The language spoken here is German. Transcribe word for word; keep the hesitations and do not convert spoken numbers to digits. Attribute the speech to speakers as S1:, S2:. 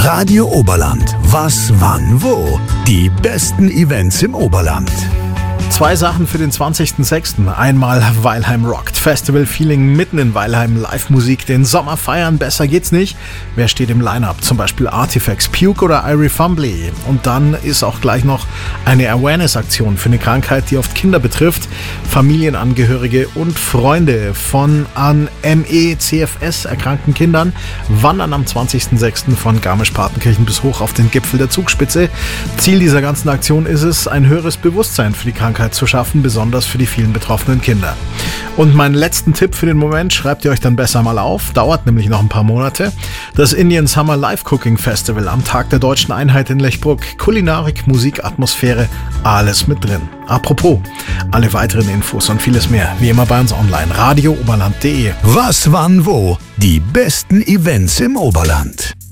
S1: Radio Oberland. Was, wann, wo? Die besten Events im Oberland.
S2: Zwei Sachen für den zwanzigsten sechsten Einmal Weilheim Rockt. Festival-Feeling mitten in Weilheim. Live-Musik, den Sommer feiern, besser geht's nicht. Wer steht im Line-Up? Zum Beispiel Artifacts, Puke oder Irie Fumbly. Und dann ist auch gleich noch eine Awareness-Aktion für eine Krankheit, die oft Kinder betrifft. Familienangehörige und Freunde von an M E C F S erkrankten Kindern wandern am zwanzigsten sechsten von Garmisch-Partenkirchen bis hoch auf den Gipfel der Zugspitze. Ziel dieser ganzen Aktion ist es, ein höheres Bewusstsein für die Krankheit zu schaffen, besonders für die vielen betroffenen Kinder. Und meinen letzten Tipp für den Moment schreibt ihr euch dann besser mal auf, dauert nämlich noch ein paar Monate. Das Indian Summer Live Cooking Festival am Tag der Deutschen Einheit in Lechbruck. Kulinarik, Musik, Atmosphäre, alles mit drin. Apropos, alle weiteren Infos und vieles mehr, wie immer bei uns online, radio oberland punkt de.
S1: Was, wann, wo? Die besten Events im Oberland.